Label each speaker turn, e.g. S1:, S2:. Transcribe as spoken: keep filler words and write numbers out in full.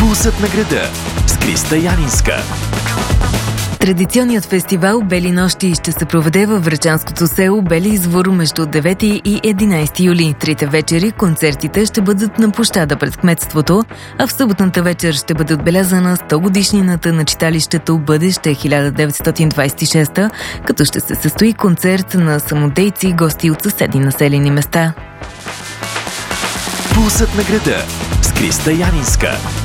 S1: Пулсът на града с Криста Янинска.
S2: Традиционният фестивал Бели нощи ще се проведе във врачанското село Бели извор между девети и единайсети юли. Трите вечери концертите ще бъдат на площада пред кметството, а в съботната вечер ще бъде отбелязана сто годишнината на читалището Бъдеще хиляда деветстотин двайсет и шеста, като ще се състои концерт на самодейци и гости от съседни населени места.
S1: Пулсът на града с Криста Янинска.